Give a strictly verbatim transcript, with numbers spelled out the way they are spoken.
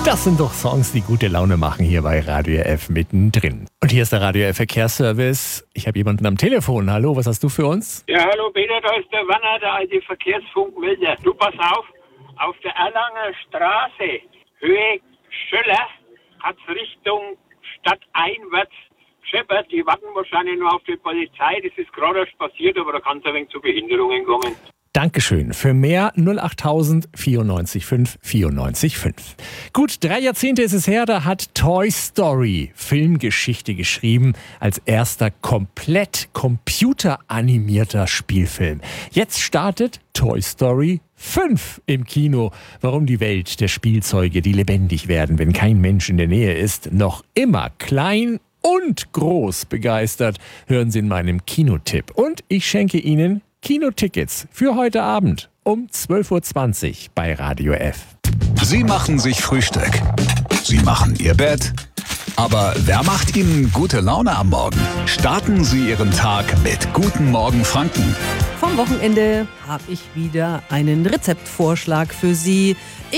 Das sind doch Songs, die gute Laune machen hier bei Radio F mittendrin. Und hier ist der Radio F Verkehrsservice. Ich habe jemanden am Telefon. Hallo, was hast du für uns? Ja, hallo Peter, da ist der Wanner, der alte Verkehrsfunkmelder. Du, pass auf, auf der Erlanger Straße, Höhe Schöller, hat's Richtung Stadt einwärts gescheppert. Die warten wahrscheinlich nur auf die Polizei. Das ist gerade erst passiert, aber da kann es ein wenig zu Behinderungen kommen. Dankeschön. Für mehr null achttausend vierundneunzig fünf vierundneunzig fünf. Gut, drei Jahrzehnte ist es her, da hat Toy Story Filmgeschichte geschrieben als erster komplett computeranimierter Spielfilm. Jetzt startet Toy Story fünf im Kino. Warum die Welt der Spielzeuge, die lebendig werden, wenn kein Mensch in der Nähe ist, noch immer klein und groß begeistert, hören Sie in meinem Kinotipp. Und ich schenke Ihnen Kinotickets für heute Abend um zwölf Uhr zwanzig bei Radio F. Sie machen sich Frühstück. Sie machen Ihr Bett. Aber wer macht Ihnen gute Laune am Morgen? Starten Sie Ihren Tag mit Guten Morgen Franken. Vom Wochenende habe ich wieder einen Rezeptvorschlag für Sie.